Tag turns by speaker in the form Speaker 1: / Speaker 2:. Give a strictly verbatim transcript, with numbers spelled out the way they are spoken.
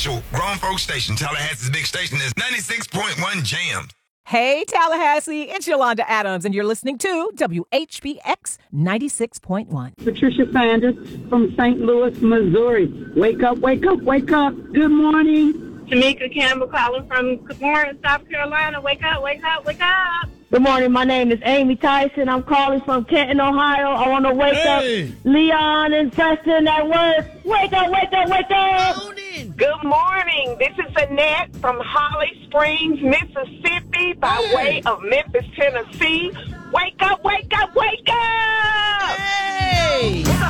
Speaker 1: official grown folk station. Tallahassee's big station is ninety-six point one Jams.
Speaker 2: Hey, Tallahassee, it's Yolanda Adams, and you're listening to W H B X ninety-six point one.
Speaker 3: Patricia Sanders from Saint Louis, Missouri. Wake up, wake up, wake up. Good morning.
Speaker 4: Tamika Campbell calling from Warren, South Carolina. Wake up, wake up, wake up.
Speaker 5: Good morning. My name is Amy Tyson. I'm calling from Canton, Ohio. I want to wake
Speaker 6: hey.
Speaker 5: up Leon and Preston at work. Wake up, wake up, wake up.
Speaker 4: Good morning. This is Annette from Holly Springs, Mississippi, by
Speaker 6: hey.
Speaker 4: way of Memphis, Tennessee. Wake up, wake up, wake up.
Speaker 6: Hey.